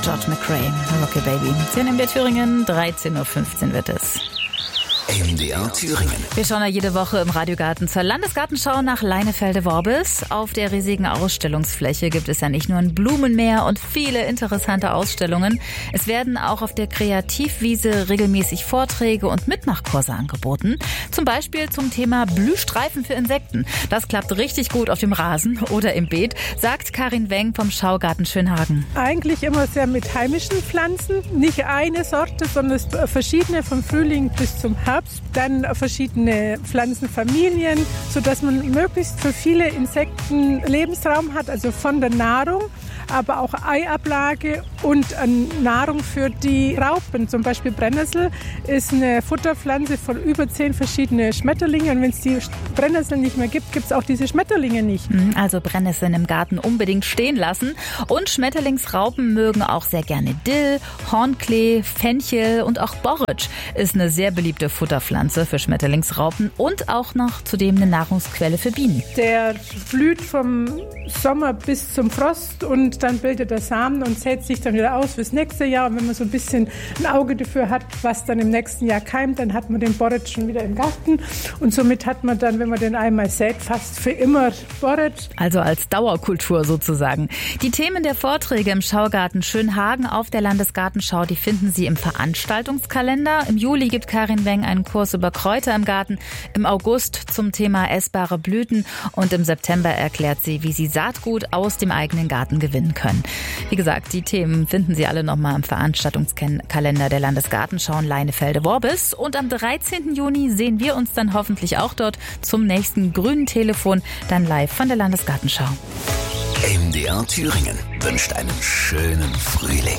George McRae, Rocky Baby. 10 in Thüringen, 13.15 Uhr wird es. MDR Thüringen. Wir schauen ja jede Woche im Radiogarten zur Landesgartenschau nach Leinefelde-Worbis. Auf der riesigen Ausstellungsfläche gibt es ja nicht nur ein Blumenmeer und viele interessante Ausstellungen. Es werden auch auf der Kreativwiese regelmäßig Vorträge und Mitmachkurse angeboten. Zum Beispiel zum Thema Blühstreifen für Insekten. Das klappt richtig gut auf dem Rasen oder im Beet, sagt Karin Weng vom Schaugarten Schönhagen. Eigentlich immer sehr mit heimischen Pflanzen. Nicht eine Sorte, sondern verschiedene vom Frühling bis zum Herbst. Dann verschiedene Pflanzenfamilien, sodass man möglichst für viele Insekten Lebensraum hat, also von der Nahrung, aber auch Eiablage und Nahrung für die Raupen. Zum Beispiel Brennnessel ist eine Futterpflanze von über 10 verschiedene Schmetterlinge. Und wenn es die Brennnessel nicht mehr gibt, gibt es auch diese Schmetterlinge nicht. Also Brennnesseln im Garten unbedingt stehen lassen. Und Schmetterlingsraupen mögen auch sehr gerne Dill, Hornklee, Fenchel und auch Borretsch ist eine sehr beliebte Futterpflanze für Schmetterlingsraupen und auch noch zudem eine Nahrungsquelle für Bienen. Der blüht vom Sommer bis zum Frost und dann bildet er Samen und sät sich dann wieder aus fürs nächste Jahr. Und wenn man so ein bisschen ein Auge dafür hat, was dann im nächsten Jahr keimt, dann hat man den Borretsch schon wieder im Garten. Und somit hat man dann, wenn man den einmal sät, fast für immer Borretsch. Also als Dauerkultur sozusagen. Die Themen der Vorträge im Schaugarten Schönhagen auf der Landesgartenschau, die finden Sie im Veranstaltungskalender. Im Juli gibt Karin Weng einen Kurs über Kräuter im Garten, im August zum Thema essbare Blüten und im September erklärt sie, wie Sie Saatgut aus dem eigenen Garten gewinnen können. Wie gesagt, die Themen finden Sie alle nochmal im Veranstaltungskalender der Landesgartenschau in Leinefelde-Worbis. Und am 13. Juni sehen wir uns dann hoffentlich auch dort zum nächsten grünen Telefon, dann live von der Landesgartenschau. MDR Thüringen wünscht einen schönen Frühling.